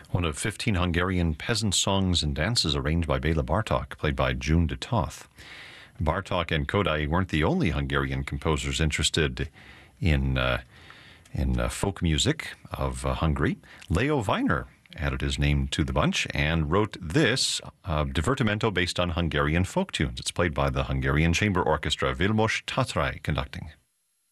One of 15 Hungarian peasant songs and dances arranged by Béla Bartók, played by June de Toth. Bartók and Kodály weren't the only Hungarian composers interested in folk music of Hungary. Leo Weiner added his name to the bunch and wrote this divertimento based on Hungarian folk tunes. It's played by the Hungarian Chamber Orchestra, Vilmos Tatrai conducting.